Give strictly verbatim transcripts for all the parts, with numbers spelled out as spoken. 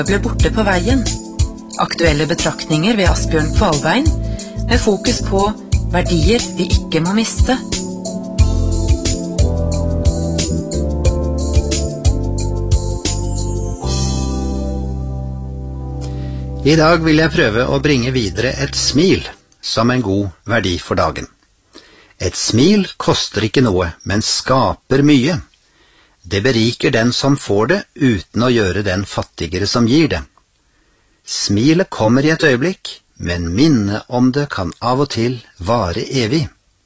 ble borte på veien. Aktuelle betraktninger ved Asbjørn Kvalbein, med fokus på verdier vi ikke må miste. I dag vil jeg prøve å bringe videre et smil som en god verdi for dagen. Et smil koster ikke noe, men skaper mye. Det beriker den som får det, uten å gjøre den fattigere som gir det. Smilet kommer i et øyeblikk, men minnet om det kan av og til vare evig.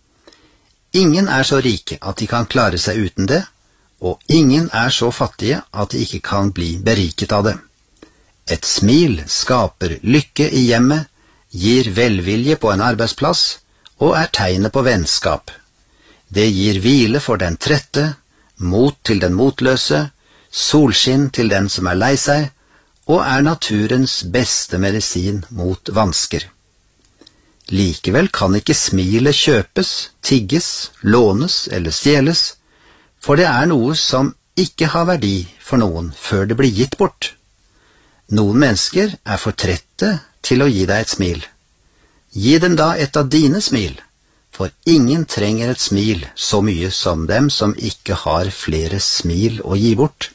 Ingen er så rike at de kan klare seg uten det, og ingen er så fattige at de ikke kan bli beriket av det. Et smil skaper lykke i hjemmet, gir velvilje på en arbeidsplass og er tegnet på vennskap. Det gir hvile for den trette, mot til den motløse, solskinn til den som er lei seg, og er naturens beste medisin mot vansker. Likevel kan ikke smilet kjøpes, tigges, lånes eller stjeles, for det er noe som ikke har verdi for noen før det blir gitt bort. Noen mennesker er for trette til å gi deg et smil. Gi dem da et av dine smil, for ingen trenger et smil så mye som dem som ikke har flere smil å gi bort.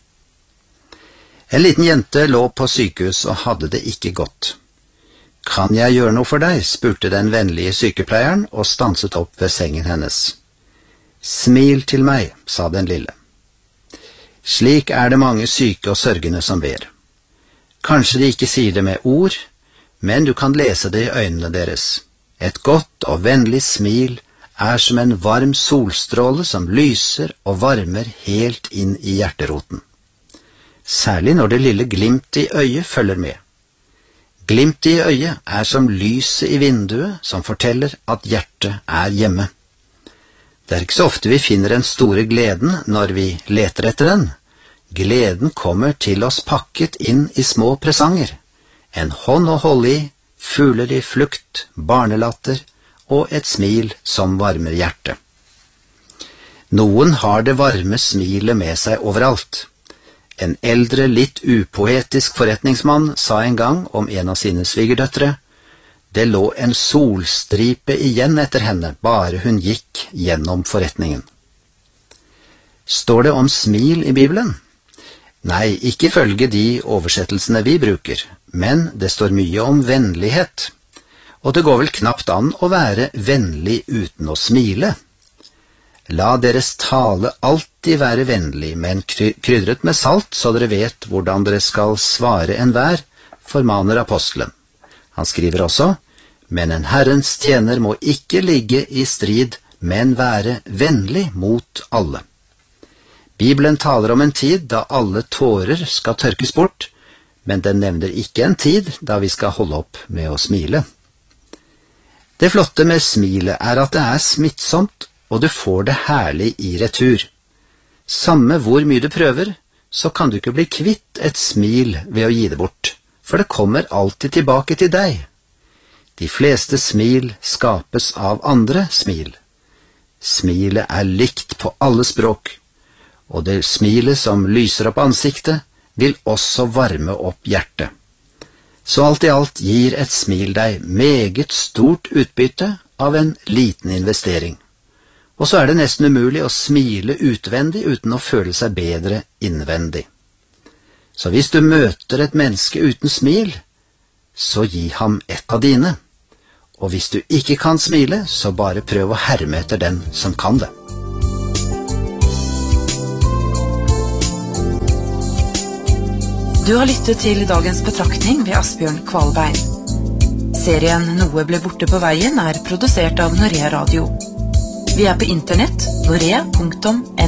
En liten jente lå på sykehus og hadde det ikke godt. Kan jeg gjøre noe for deg, spurte den vennlige sykepleieren og stanset opp ved sengen hennes. Smil til meg, sa den lille. Slik er det mange syke og sørgende som ber. Kanskje de ikke sier det med ord, men du kan lese det i øynene deres. Et godt og vennlig smil er som en varm solstråle som lyser og varmer helt inn i hjerteroten. Særlig når det lille glimt i øyet følger med. Glimt i øyet er som lyset i vinduet som forteller at hjertet er hjemme. Det er ikke så ofte vi finner den store gleden når vi leter etter den. Gleden kommer til oss pakket inn i små presanger. En hånd å holde i, fugler i flukt, barnelatter og et smil som varmer hjertet. Noen har det varme smilet med seg overalt. En eldre, litt upoetisk forretningsmann sa en gang om en av sine svigerdøtre: det lå en solstripe igjen etter henne, bare hun gikk gjennom forretningen. Står det om smil i Bibelen? Nei, ikke ifølge de oversettelsene vi bruker, men det står mye om vennlighet. Og det går vel knapt an å være vennlig uten å smile. La deres tale alltid være vennlig, men krydret med salt, så dere vet hvordan dere skal svare enhver, formaner apostelen. Han skriver også: men en Herrens tjener må ikke ligge i strid, men være vennlig mot alle. Bibelen taler om en tid da alle tårer skal tørkes bort, men den nevner ikke en tid da vi skal holde opp med å smile. Det flotte med smilet er at det er smittsomt, og du får det herlig i retur. Samme hvor mye du prøver, så kan du ikke bli kvitt et smil ved å gi det bort, for det kommer alltid tilbake til deg. De fleste smil skapes av andre smil. Smilet er likt på alle språk, og det smilet som lyser opp ansiktet, vil også varme opp hjertet. Så alt i alt gir et smil deg meget stort utbytte av en liten investering. Og så er det nesten umulig å smile utvendig uten å føle seg bedre innvendig. Så hvis du møter et menneske uten smil, så gi ham et av dine. Og hvis du ikke kan smile, så bare prøv å herme etter den som kan det. Du har lyttet til dagens betraktning ved Asbjørn Kvalbein. Serien Noe ble borte på veien er produsert av Norea Radio. Vi er på internett, norea punktum no.